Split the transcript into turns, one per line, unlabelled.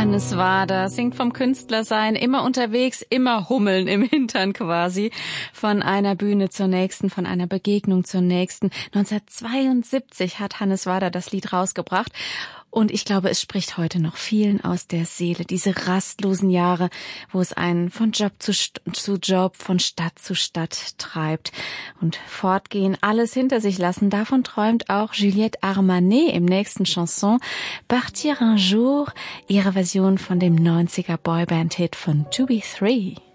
Hannes Wader singt vom Künstlersein, immer unterwegs, immer Hummeln im Hintern quasi. Von einer Bühne zur nächsten, von einer Begegnung zur nächsten. 1972 hat Hannes Wader das Lied rausgebracht. Und ich glaube, es spricht heute noch vielen aus der Seele. Diese rastlosen Jahre, wo es einen von Job zu Job, von Stadt zu Stadt treibt. Und fortgehen, alles hinter sich lassen, davon träumt auch Juliette Armanet im nächsten Chanson. Partir un jour, ihre Version von dem 90er Boyband-Hit von To Be Three.